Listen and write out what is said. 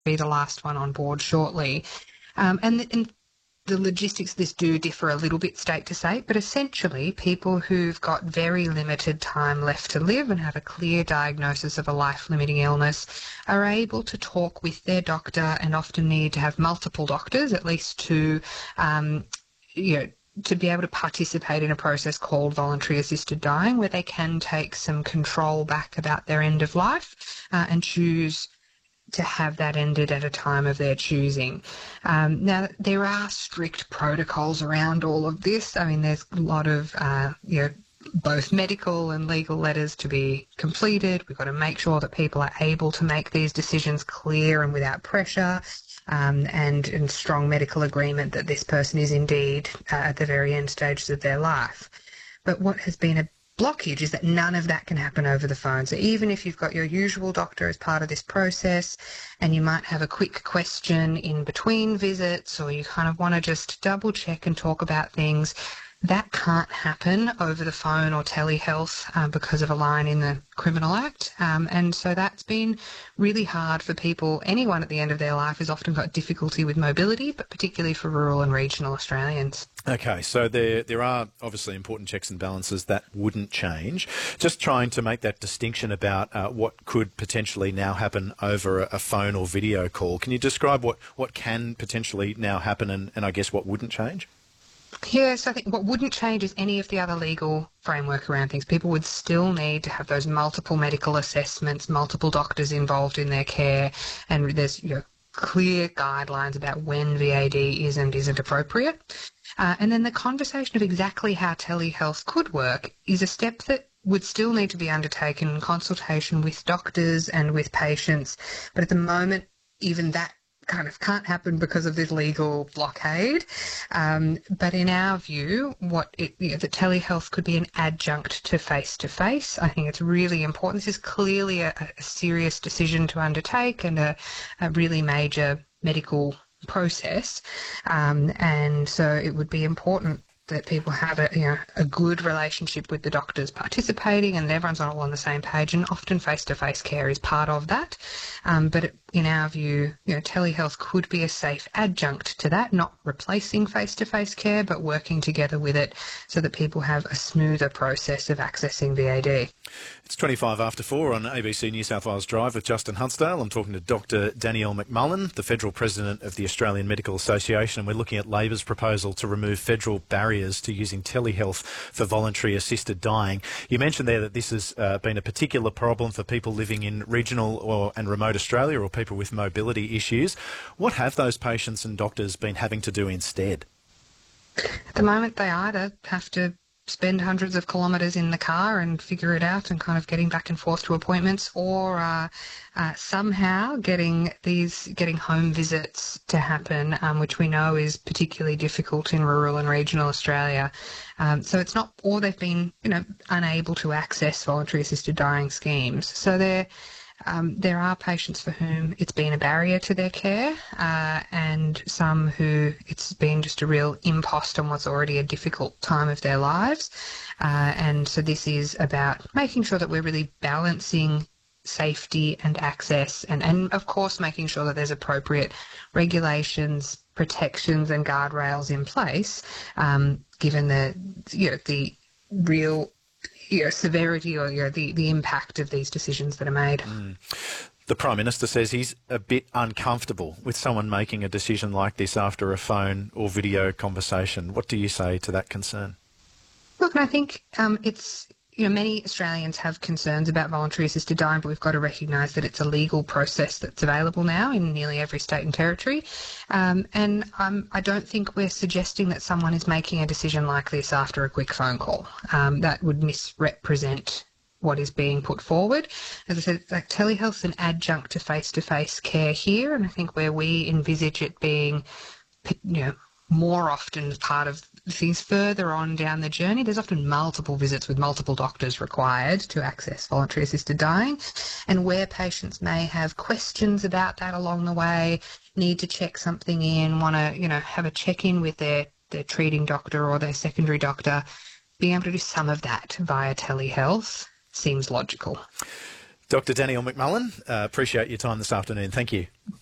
be the last one on board shortly. And the logistics of this do differ a little bit state to state, but essentially people who've got very limited time left to live and have a clear diagnosis of a life-limiting illness are able to talk with their doctor and often need to have multiple doctors, at least two, to be able to participate in a process called voluntary assisted dying, where they can take some control back about their end of life and choose to have that ended at a time of their choosing. Now, there are strict protocols around all of this. I mean, there's a lot of, both medical and legal letters to be completed. We've got to make sure that people are able to make these decisions clear and without pressure, and strong medical agreement that this person is indeed at the very end stages of their life. But what has been a blockage is that none of that can happen over the phone. So even if you've got your usual doctor as part of this process and you might have a quick question in between visits, or you kind of want to just double check and talk about things, that can't happen over the phone or telehealth because of a line in the Criminal Act. And so that's been really hard for people. Anyone at the end of their life has often got difficulty with mobility, but particularly for rural and regional Australians. Okay, so there are obviously important checks and balances that wouldn't change. Just trying to make that distinction about what could potentially now happen over a phone or video call. Can you describe what can potentially now happen and I guess what wouldn't change? Yes, I think what wouldn't change is any of the other legal framework around things. People would still need to have those multiple medical assessments, multiple doctors involved in their care, and there's clear guidelines about when VAD is and isn't appropriate. And then the conversation of exactly how telehealth could work is a step that would still need to be undertaken in consultation with doctors and with patients. But at the moment, even that kind of can't happen because of this legal blockade. But in our view, the telehealth could be an adjunct to face-to-face. I think it's really important. This is clearly a serious decision to undertake and a really major medical process. And so it would be important that people have a good relationship with the doctors participating and everyone's all on the same page, and often face-to-face care is part of that. But in our view, telehealth could be a safe adjunct to that, not replacing face-to-face care, but working together with it so that people have a smoother process of accessing VAD. It's 25 after 4 on ABC New South Wales Drive with Justin Huntsdale. I'm talking to Dr. Danielle McMullen, the Federal President of the Australian Medical Association, and we're looking at Labor's proposal to remove federal barriers to using telehealth for voluntary assisted dying. You mentioned there that this has been a particular problem for people living in regional and remote Australia, or people with mobility issues. What have those patients and doctors been having to do instead? At the moment, they either have to spend hundreds of kilometres in the car and figure it out and kind of getting back and forth to appointments, or somehow getting home visits to happen, which we know is particularly difficult in rural and regional Australia. So it's not, or they've been, unable to access voluntary assisted dying schemes. So there are patients for whom it's been a barrier to their care, and some who it's been just a real impost on what's already a difficult time of their lives. And so this is about making sure that we're really balancing safety and access, and of course making sure that there's appropriate regulations, protections and guardrails in place, given the real severity or the impact of these decisions that are made. The Prime Minister says he's a bit uncomfortable with someone making a decision like this after a phone or video conversation. What do you say to that concern? Look, I think it's, many Australians have concerns about voluntary assisted dying, but we've got to recognise that it's a legal process that's available now in nearly every state and territory. And I don't think we're suggesting that someone is making a decision like this after a quick phone call. That would misrepresent what is being put forward. As I said, telehealth's an adjunct to face-to-face care here, and I think where we envisage it being, more often part of things further on down the journey, there's often multiple visits with multiple doctors required to access voluntary assisted dying, and where patients may have questions about that along the way, need to check something in, want to, have a check-in with their treating doctor or their secondary doctor, being able to do some of that via telehealth seems logical. Dr. Danielle McMullen, appreciate your time this afternoon. Thank you.